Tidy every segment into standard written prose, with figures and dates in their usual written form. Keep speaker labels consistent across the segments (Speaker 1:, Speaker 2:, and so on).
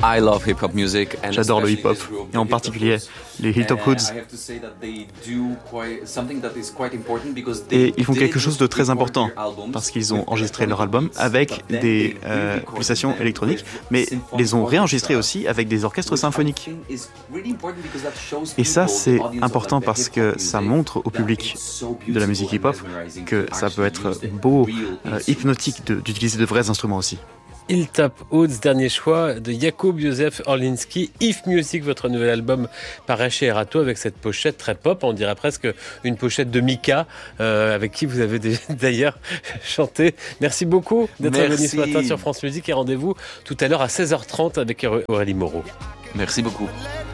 Speaker 1: J'adore le hip-hop, et en particulier les Hilltop Hoods. Et ils font quelque chose de très important, parce qu'ils ont enregistré leur album avec des pulsations électroniques, mais les ont réenregistrés aussi avec des orchestres symphoniques. Et ça, c'est important parce que ça montre au public de la musique hip-hop que ça peut être beau, hypnotique d'utiliser de vrais instruments aussi.
Speaker 2: Hilltop Hoods, dernier choix de Jakub Józef Orliński. If Music, votre nouvel album paraît chez Erato avec cette pochette très pop, on dirait presque une pochette de Mika, avec qui vous avez d'ailleurs chanté. Merci beaucoup d'être venu ce matin sur France Musique et rendez-vous tout à l'heure à 16h30 avec Aurélie Moreau.
Speaker 3: Merci beaucoup.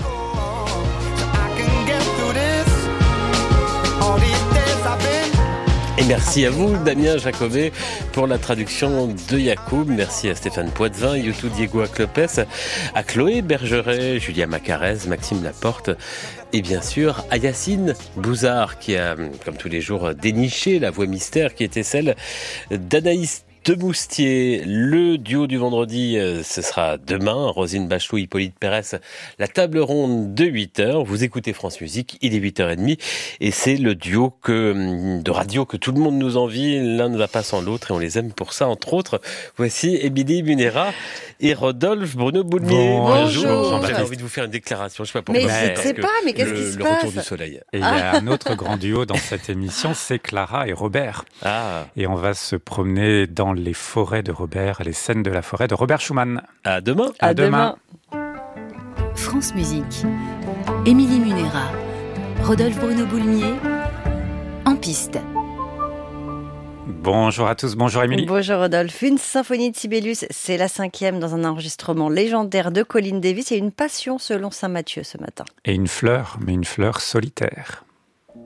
Speaker 2: Et merci à vous, Damien Jacobet, pour la traduction de Jakub. Merci à Stéphane Poitvin, Youtou Diego Clopes, à Chloé Bergeret, Julia Macarez, Maxime Laporte et bien sûr à Yacine Bouzard qui a, comme tous les jours, déniché la voix mystère qui était celle d'Anaïs de Moustier. Le duo du vendredi, ce sera demain. Rosine Bachelot, Hippolyte Pérez, la table ronde de 8h. Vous écoutez France Musique, il est 8h30 et c'est le duo de radio que tout le monde nous envie. L'un ne va pas sans l'autre et on les aime pour ça, entre autres. Voici Émilie Munera et Rodolphe Bruno Boulmier.
Speaker 4: Bonjour.
Speaker 2: J'avais envie de vous faire une déclaration, je sais pas pourquoi.
Speaker 4: Mais je sais pas, mais qu'est-ce qui se passe ?
Speaker 2: Le retour du soleil.
Speaker 5: Et il y a un autre grand duo dans cette émission, c'est Clara et Robert. Et on va se promener dans les forêts de Robert, les scènes de la forêt de Robert Schumann.
Speaker 2: À demain.
Speaker 4: À demain.
Speaker 6: France Musique. Émilie Munera, Rodolphe Bruno Boulmier, en piste.
Speaker 5: Bonjour à tous, bonjour Émilie.
Speaker 4: Bonjour Rodolphe. Une symphonie de Sibelius, c'est la 5e dans un enregistrement légendaire de Colin Davis et une passion selon Saint Matthieu ce matin.
Speaker 5: Et une fleur, mais une fleur solitaire.